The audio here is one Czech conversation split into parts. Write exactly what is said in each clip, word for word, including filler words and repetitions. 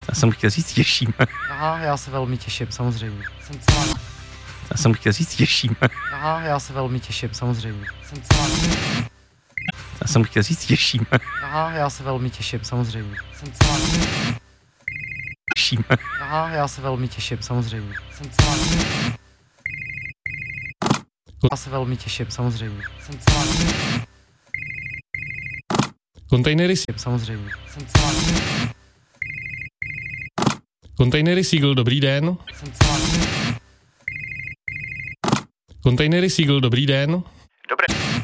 Já jsem chtěl říct těšíme. Aha, já se velmi těším, samozřejmě. Jsem celá... Já jsem chtěl říct těšíme. Aha, já se velmi těším, samozřejmě. Jsem celá... Já jsem chtěl říct těšíme. Aha, já se velmi těším, samozřejmě. Jsem celá... Těšíme. Aha, já se velmi těším, samozřejmě. Jsem celá... Já se velmi těším, samozřejmě. Jsem celá... Kontejnery, samozřejmě. Jsem celá... kontejnery Seagull, dobrý den. Jsem celá... Kontejnery Seagull, dobrý den. Dobré.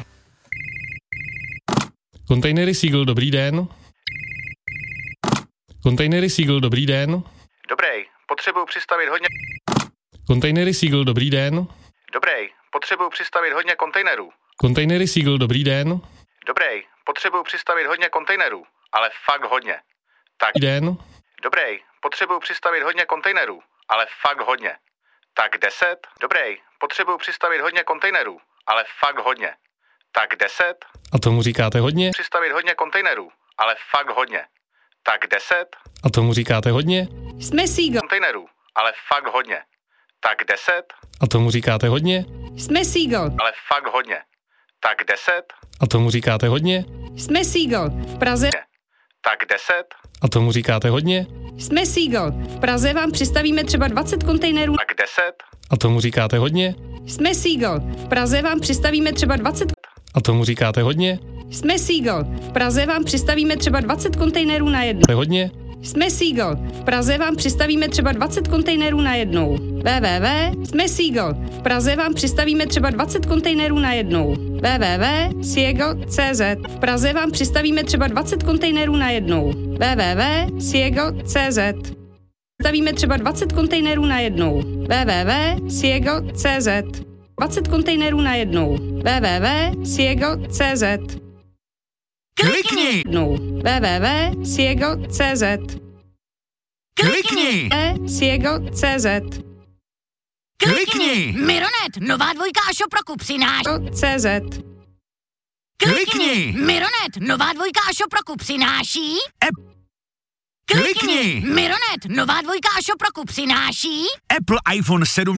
Kontejnery Seagull, dobrý den. Kontejnery Seagull, dobrý den. Dobrý, potřebuju přistavit hodně... Kontejnery Seagull, dobrý den. Dobrý, potřebuju přistavit hodně kontejnerů. Kontejnery Seagull, dobrý den. Dobrý, potřebuju přistavit hodně kontejnerů, ale fakt hodně. Tak. Dobrý den. Dobrý, potřebuju přistavit hodně kontejnerů, ale fakt hodně. Tak deset. Dobrý, potřebuju přistavit hodně kontejnerů, ale fakt hodně. Tak deset. A tomu říkáte hodně? Přistavit hodně kontejnerů, ale fakt hodně. Tak deset. A tomu říkáte hodně? Jsme Seagull. Kontejnerů, ale fakt hodně. Tak deset. A tomu říkáte hodně? Jsme Seagull. Ale fakt hodně. Tak deset. A tomu říkáte hodně? Jsme Seagull. V Praze. Tak deset. A tomu říkáte hodně? Jsme Seagull. V Praze vám přistavíme třeba dvacet kontejnerů. Tak deset. A tomu říkáte hodně? Jsme Seagull. V Praze vám přistavíme třeba dvacet. A tomu říkáte hodně? Jsme Seagull. V Praze vám přistavíme třeba dvacet kontejnerů na jednu. To je hodně? Jsme Seagull. V Praze vám přistavíme třeba dvacet kontejnerů na jednou. www. Jsme Seagull. V Praze vám přistavíme třeba dvacet kontejnerů na jednou. www. Seagull tečka cé zet. V Praze vám přistavíme třeba dvacet kontejnerů na jednou. www. Seagull tečka cé zet. Stavíme třeba dvacet kontejnerů na jednou. www. Seagull tečka cé zet. dvacet kontejnerů na jednou. www. Seagull tečka cé zet. Klikni! www. Seagull tečka cé zet. Klikni! Seagull tečka cé zet. Klikni! Mironet, nová dvojka a šoproku přináší. cé zet. Klikni! Mironet, nová dvojka a šoproku přináší. Klikni! Mironet, nová dvojka a šoproku přináší. Apple iPhone sedm.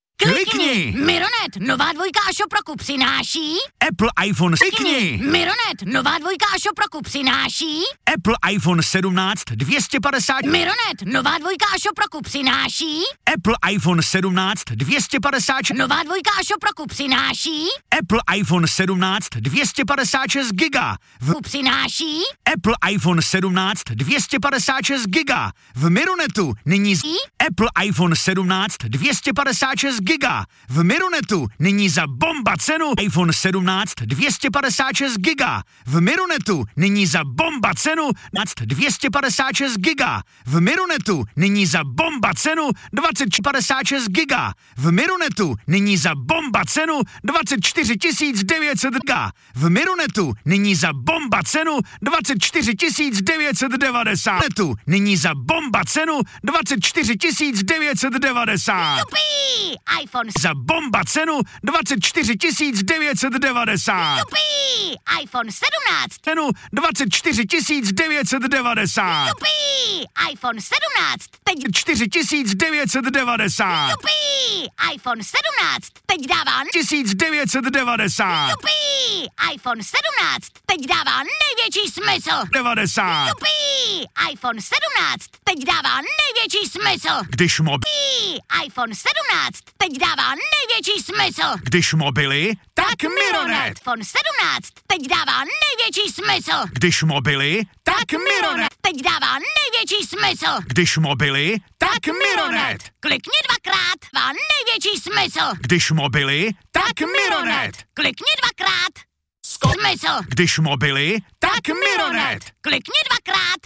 Klikni! Mironet, nová dvojka a šoproku přináší. Apple iPhone. Klikni! Mironet, nová dvojka a šoproku přináší. Apple iPhone sedmnáct dvě stě padesát. Mironet, nová dvojka a šoproku přináší. Apple iPhone sedmnáct dvě stě padesát. Nová dvojka a šoproku přináší. Apple iPhone sedmnáct dvě stě padesát šest giga. V Přináší. Apple iPhone sedmnáct dvě stě padesát šest giga. V Mironetu nyní z... Apple iPhone sedmnáct dvě stě padesát šest giga. V Mironetu nyní za bomba cenu iPhone sedmnáct dvě stě padesát šest giga. V Mironetu nyní za bomba cenu nad dvě stě padesát šest giga. V Mironetu nyní za bomba cenu dvacet padesát šest giga. V Mironetu nyní za bomba cenu dvacet čtyři tisíc devět set giga. V Mironetu nyní za bomba cenu dvacet čtyři tisíc devět set devadesát. Mironetu nyní za bomba cenu dvacet čtyři tisíc devět set devadesát. Jupi! iPhone. Za bomba cenu dvacet čtyři tisíc devět set devadesát. Jupi! iPhone sedmnáct. Cenu dvacet čtyři tisíc devět set devadesát. Jupi! iPhone sedmnáct. Teď čtyři tisíce devět set devadesát. Jupi! iPhone sedmnáct. Teď dává tisíc devět set devadesát. Jupi! iPhone sedmnáct. Teď dává největší smysl. devadesát. Jupi! iPhone sedmnáct. Teď dává největší smysl. Když mob... Jupi! iPhone sedmnáct. Teď dává největší smysl. Když mobily, tak Mironet. iPhone sedmnáct. Teď dává největší smysl. Když mobily, tak Mironet. Teď dává největší smysl. Když mobily, tak Mironet. Klikni dvakrát. Dává největší smysl. Když mobily, tak Mironet. Klikni dvakrát. Smysl. Když mobily, tak Mironet. Klikni dvakrát.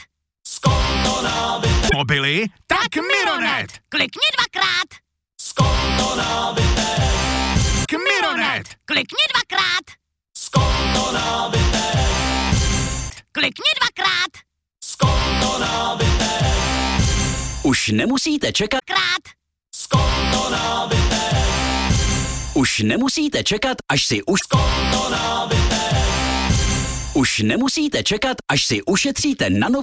Mobily, tak Mironet. Klikni dvakrát. K Mironet. Klikni dvakrát. Klikni dvakrát. Už nemusíte čekat. Krát. Už nemusíte čekat, až si už... Už nemusíte čekat, až si ušetříte na nové...